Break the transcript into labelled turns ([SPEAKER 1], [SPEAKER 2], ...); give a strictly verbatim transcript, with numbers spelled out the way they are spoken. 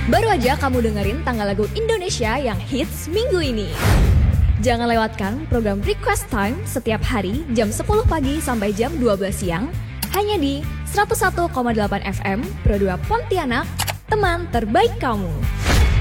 [SPEAKER 1] Baru aja kamu dengerin tanggal lagu Indonesia yang hits minggu ini. Jangan lewatkan program Request Time setiap hari jam sepuluh pagi sampai jam dua belas siang hanya di seratus satu koma delapan F M Pro dua Pontianak, teman terbaik kamu.